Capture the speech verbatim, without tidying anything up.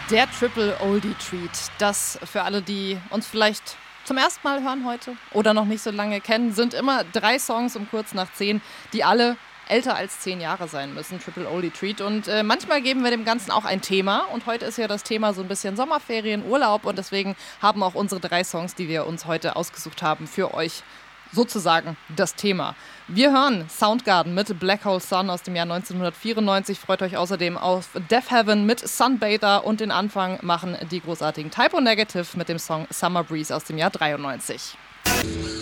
Der Triple Oldie Treat. Das für alle, die uns vielleicht zum ersten Mal hören heute oder noch nicht so lange kennen, sind immer drei Songs um kurz nach zehn, die alle älter als zehn Jahre sein müssen. Triple Oldie Treat. Und äh, manchmal geben wir dem Ganzen auch ein Thema. Und heute ist ja das Thema so ein bisschen Sommerferien, Urlaub. Und deswegen haben auch unsere drei Songs, die wir uns heute ausgesucht haben, für euch sozusagen das Thema. Wir hören Soundgarden mit Black Hole Sun aus dem Jahr neunzehnhundertvierundneunzig. Freut euch außerdem auf Death Heaven mit Sunbather und den Anfang machen die großartigen Typo Negative mit dem Song Summer Breeze aus dem Jahr dreiundneunzig.